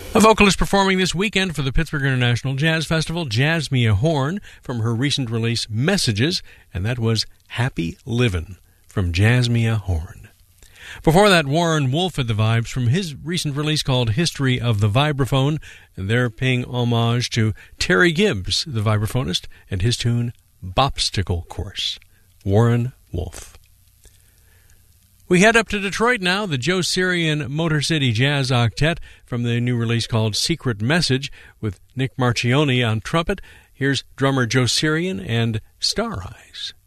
A vocalist performing this weekend for the Pittsburgh International Jazz Festival, Jasmia Horn, from her recent release, Messages, and that was Happy Livin' from Jasmia Horn. Before that, Warren Wolf at the Vibes from his recent release called History of the Vibraphone, and they're paying homage to Terry Gibbs, the vibraphonist, and his tune, Bopsticle Course. Warren Wolf. We head up to Detroit now, the Joe Sirian Motor City Jazz Octet from the new release called Secret Message with Nick Marchione on trumpet. Here's drummer Joe Sirian and Star Eyes.